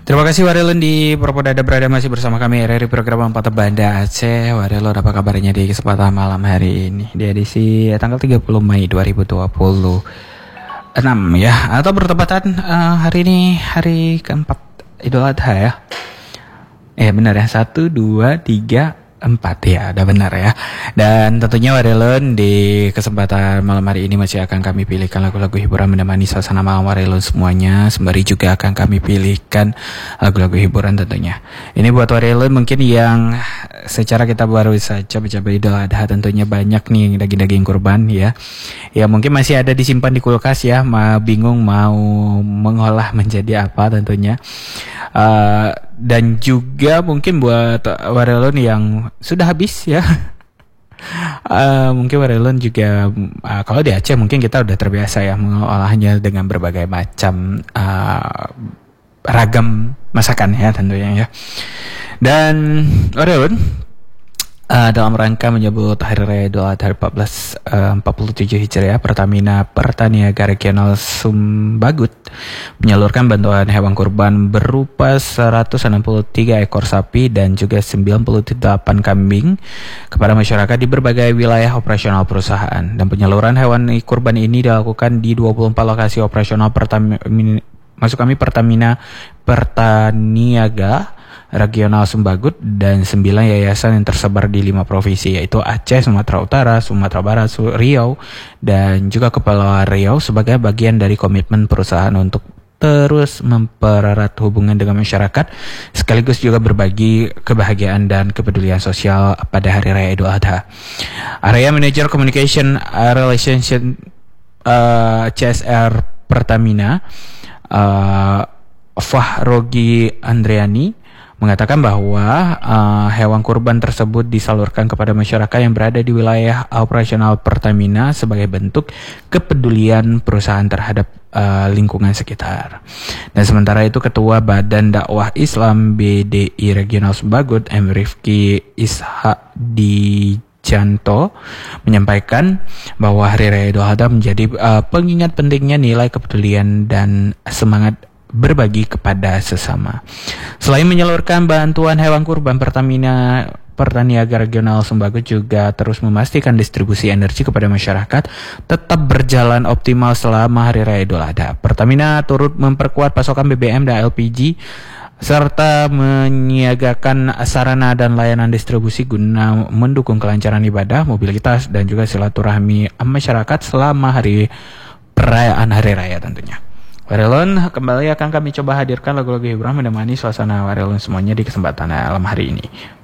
Terima kasih Warilun di Propodada berada masih bersama kami RRI program Empat Banda Aceh. Warilun, apa kabarnya di kesempatan malam hari ini di edisi tanggal 30 Mei 2026 ya, atau bertepatan hari ini hari keempat Idul Adha ya. Benar ya, 1, 2, 3, 4 ya, udah benar ya. Dan tentunya Warilun di kesempatan malam hari ini masih akan kami pilihkan lagu-lagu hiburan menemani suasana malam Warilun semuanya. Sembari juga akan kami pilihkan lagu-lagu hiburan tentunya. Ini buat Warilun mungkin yang secara kita baru saja mencapai Idul Adha, tentunya banyak nih daging-daging kurban ya. Ya mungkin masih ada disimpan di kulkas ya, bingung mau mengolah menjadi apa tentunya. Dan juga mungkin buat Warilun yang sudah habis ya. Mungkin Warilun juga kalau di Aceh mungkin kita udah terbiasa ya mengolahnya dengan berbagai macam ragam masakan ya tentunya ya. Dan Warilun dalam rangka menyebut Hari Raya Idul Adha 1447 Hijriah, Pertamina Pertaniaga Regional Sumbagut menyalurkan bantuan hewan kurban berupa 163 ekor sapi dan juga 98 kambing kepada masyarakat di berbagai wilayah operasional perusahaan. Dan penyaluran hewan kurban ini dilakukan di 24 lokasi operasional Pertamina Pertaniaga Regional Sumbagut dan 9 yayasan yang tersebar di 5 provinsi, yaitu Aceh, Sumatera Utara, Sumatera Barat, Riau, dan juga Kepulauan Riau sebagai bagian dari komitmen perusahaan untuk terus mempererat hubungan dengan masyarakat sekaligus juga berbagi kebahagiaan dan kepedulian sosial pada Hari Raya Idul Adha. Area Manager Communication Relationship CSR Pertamina Fahrogi Andriani mengatakan bahwa hewan kurban tersebut disalurkan kepada masyarakat yang berada di wilayah operasional Pertamina sebagai bentuk kepedulian perusahaan terhadap lingkungan sekitar. Dan sementara itu Ketua Badan Dakwah Islam BDI Regional Sumbagut M. Rifki Ishak Dijanto menyampaikan bahwa Hari Raya Idul Adha menjadi pengingat pentingnya nilai kepedulian dan semangat berbagi kepada sesama. Selain menyalurkan bantuan hewan kurban, Pertamina Pertaniaga Regional Sumbagut juga terus memastikan distribusi energi kepada masyarakat tetap berjalan optimal selama Hari Raya Idul Adha. Pertamina turut memperkuat pasokan BBM dan LPG serta menyiagakan sarana dan layanan distribusi guna mendukung kelancaran ibadah, mobilitas, dan juga silaturahmi masyarakat selama perayaan Hari Raya tentunya. Warilun, kembali akan kami coba hadirkan lagu-lagu hiburan menemani suasana Warilun semuanya di kesempatan malam hari ini.